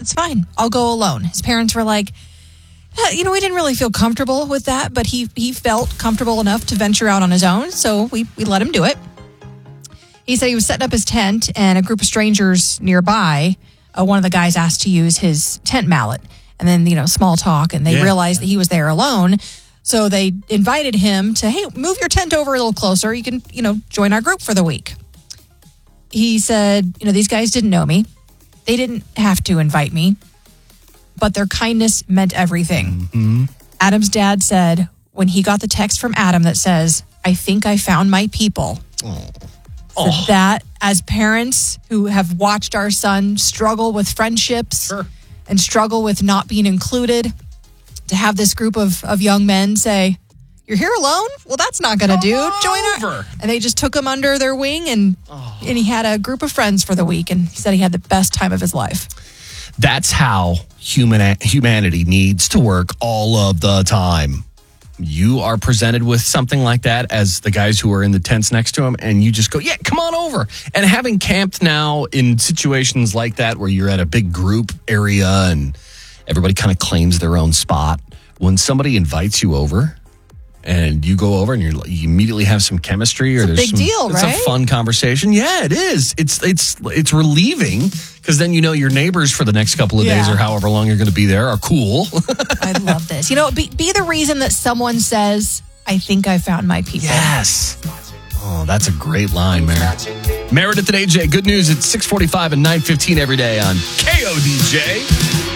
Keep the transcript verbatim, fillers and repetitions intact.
it's fine. I'll go alone. His parents were like, eh, you know, we didn't really feel comfortable with that, but he he felt comfortable enough to venture out on his own, so we, we let him do it. He said he was setting up his tent, and a group of strangers nearby, uh, one of the guys asked to use his tent mallet. And then, you know, small talk, and they Yeah. realized that he was there alone. So they invited him to, hey, move your tent over a little closer. You can, you know, join our group for the week. He said, you know, these guys didn't know me. They didn't have to invite me, but their kindness meant everything. Mm-hmm. Adam's dad said when he got the text from Adam that says, I think I found my people. Oh. So that, as parents who have watched our son struggle with friendships Sure. and struggle with not being included, to have this group of, of young men say, you're here alone? Well, that's not going to do. Join over. our... And they just took him under their wing, and Oh. and he had a group of friends for the week, and he said he had the best time of his life. That's how human humanity needs to work all of the time. You are presented with something like that as the guys who are in the tents next to him, and you just go, yeah, come on over. And having camped now in situations like that where you're at a big group area and everybody kind of claims their own spot, when somebody invites you over and you go over and you're, you immediately have some chemistry, or It's a there's big some, deal, it's right? a fun conversation. Yeah, it is. It's it's it's relieving, because then you know your neighbors for the next couple of days Yeah. or however long you're going to be there are cool. I love this. You know, be, be the reason that someone says, I think I found my people. Yes. Oh, that's a great line, Meredith. Meredith and A J, good news at six forty-five and nine fifteen every day on K O D J.